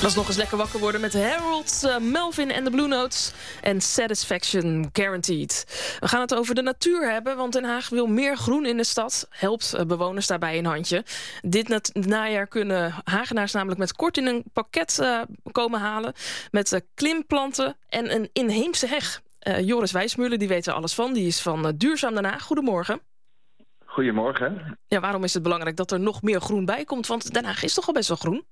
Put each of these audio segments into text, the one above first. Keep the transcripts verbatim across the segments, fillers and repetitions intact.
Dat is nog eens lekker wakker worden met Harold, uh, Melvin en de Blue Notes en Satisfaction Guaranteed. We gaan het over de natuur hebben, want Den Haag wil meer groen in de stad. Helpt uh, bewoners daarbij een handje. Dit na- najaar kunnen Hagenaars namelijk met korting een pakket uh, komen halen met uh, klimplanten en een inheemse heg. Uh, Joris Wijsmuller, die weet er alles van. Die is van uh, Duurzaam Den Haag. Goedemorgen. Goedemorgen. Ja, waarom is het belangrijk dat er nog meer groen bij komt? Want Den Haag is toch al best wel groen?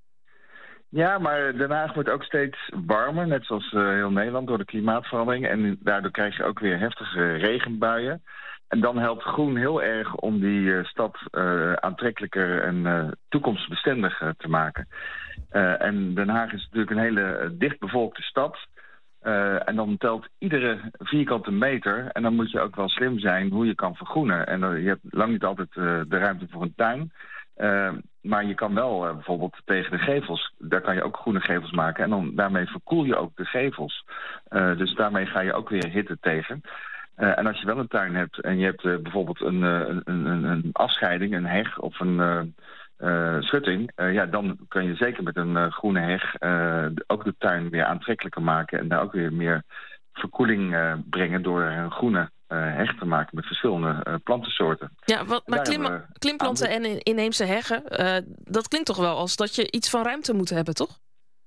Ja, maar Den Haag wordt ook steeds warmer, net zoals uh, heel Nederland, door de klimaatverandering. En daardoor krijg je ook weer heftige regenbuien. En dan helpt groen heel erg om die uh, stad uh, aantrekkelijker en uh, toekomstbestendig uh, te maken. Uh, en Den Haag is natuurlijk een hele uh, dichtbevolkte stad. Uh, en dan telt iedere vierkante meter. En dan moet je ook wel slim zijn hoe je kan vergroenen. En uh, je hebt lang niet altijd uh, de ruimte voor een tuin. Uh, maar je kan wel uh, bijvoorbeeld tegen de gevels, daar kan je ook groene gevels maken. En dan daarmee verkoel je ook de gevels. Uh, dus daarmee ga je ook weer hitte tegen. Uh, en als je wel een tuin hebt en je hebt uh, bijvoorbeeld een, uh, een, een, een afscheiding, een heg of een uh, uh, schutting. Uh, ja, dan kan je zeker met een uh, groene heg uh, ook de tuin weer aantrekkelijker maken. En daar ook weer meer verkoeling uh, brengen door een groene Uh, heg te maken met verschillende uh, plantensoorten. Ja, wat, maar klim, we, klimplanten aan... en inheemse heggen, uh, dat klinkt toch wel als dat je iets van ruimte moet hebben, toch?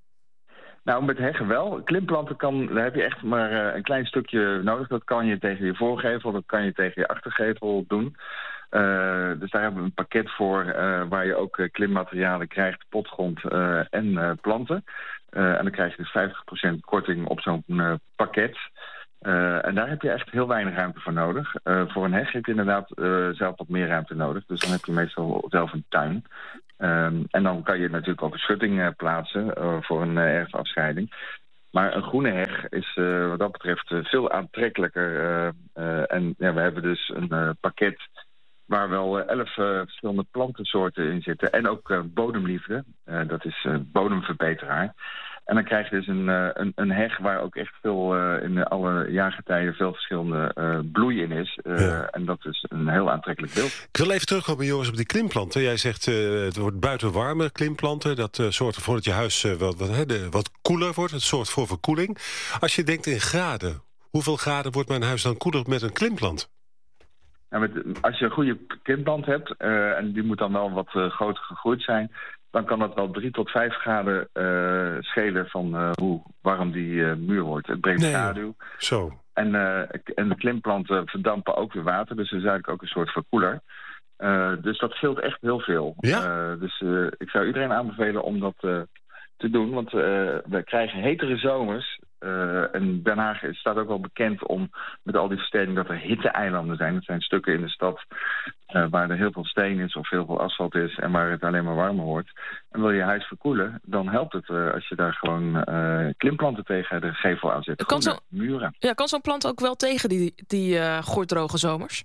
Nou, met heggen wel. Klimplanten kan, daar heb je echt maar uh, een klein stukje nodig. Dat kan je tegen je voorgevel, dat kan je tegen je achtergevel doen. Uh, dus daar hebben we een pakket voor uh, waar je ook uh, klimmaterialen krijgt, potgrond uh, en uh, planten. Uh, en dan krijg je dus vijftig procent korting op zo'n uh, pakket. Uh, en daar heb je echt heel weinig ruimte voor nodig. Uh, voor een heg heb je inderdaad uh, zelf wat meer ruimte nodig. Dus dan heb je meestal zelf een tuin. Um, en dan kan je natuurlijk ook een schutting uh, plaatsen uh, voor een uh, erfafscheiding. Maar een groene heg is uh, wat dat betreft uh, veel aantrekkelijker. Uh, uh, en ja, we hebben dus een uh, pakket waar wel uh, elf uh, verschillende plantensoorten in zitten. En ook uh, bodemliefde. Uh, dat is uh, bodemverbeteraar. En dan krijg je dus een, uh, een, een heg waar ook echt veel uh, in alle jaargetijden veel verschillende uh, bloei in is. Uh, ja. En dat is een heel aantrekkelijk beeld. Ik wil even terugkomen, Joris, op die klimplanten. Jij zegt uh, het wordt buiten warme klimplanten. Dat uh, zorgt ervoor dat je huis uh, wat, wat, he, wat koeler wordt. Het zorgt voor verkoeling. Als je denkt in graden, hoeveel graden wordt mijn huis dan koeler met een klimplant? Nou, met, als je een goede klimplant hebt, uh, en die moet dan wel wat uh, groter gegroeid zijn, dan kan dat wel drie tot vijf graden uh, schelen van uh, hoe warm die uh, muur wordt. Het brengt nee, schaduw. Zo. En, uh, en de klimplanten verdampen ook weer water, dus dat is eigenlijk ook een soort verkoeler. Uh, dus dat scheelt echt heel veel. Ja? Uh, dus uh, ik zou iedereen aanbevelen om dat uh, te doen, want uh, we krijgen hetere zomers. Uh, en Den Haag staat ook wel bekend om, met al die versteding, dat er hitteeilanden zijn. Dat zijn stukken in de stad uh, waar er heel veel steen is of heel veel asfalt is en waar het alleen maar warmer wordt. En wil je huis verkoelen, dan helpt het uh, als je daar gewoon uh, klimplanten tegen de gevel aan zet. Kan, zo, muren. Ja, kan zo'n plant ook wel tegen die, die uh, gordroge zomers?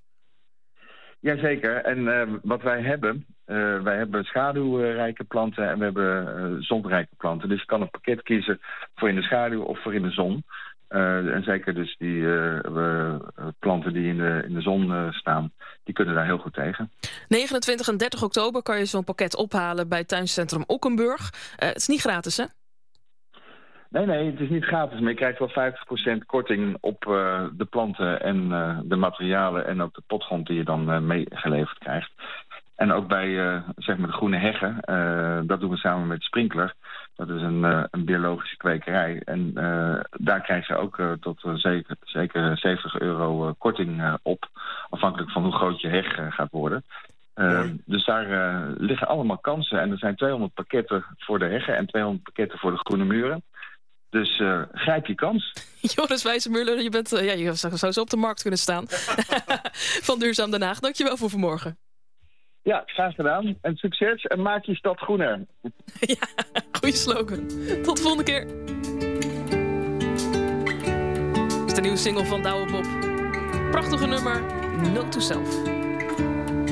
Jazeker. En uh, wat wij hebben, uh, wij hebben schaduwrijke planten en we hebben uh, zonrijke planten. Dus je kan een pakket kiezen voor in de schaduw of voor in de zon. Uh, en zeker dus die uh, uh, planten die in de, in de zon uh, staan, die kunnen daar heel goed tegen. negenentwintig en dertig oktober kan je zo'n pakket ophalen bij tuincentrum Okkenburg. Uh, het is niet gratis, hè? Nee, nee, het is niet gratis, maar je krijgt wel vijftig procent korting op uh, de planten en uh, de materialen en ook de potgrond die je dan uh, meegeleverd krijgt. En ook bij uh, zeg maar de groene heggen, uh, dat doen we samen met Sprinkler. Dat is een, uh, een biologische kwekerij. En uh, daar krijg je ook uh, tot uh, zeker, zeker zeventig euro uh, korting uh, op, afhankelijk van hoe groot je heg uh, gaat worden. Uh, dus daar uh, liggen allemaal kansen. En er zijn tweehonderd pakketten voor de heggen en tweehonderd pakketten voor de groene muren. Dus uh, grijp je kans. Joris Wijsmuller, je, bent, uh, ja, je zou zo op de markt kunnen staan. Van Duurzaam Den Haag. Dankjewel voor vanmorgen. Ja, graag gedaan. En succes en maak je stad groener. Ja, goede slogan. Tot de volgende keer. Dit is de nieuwe single van Douwe Bob. Prachtige nummer, Note to Self.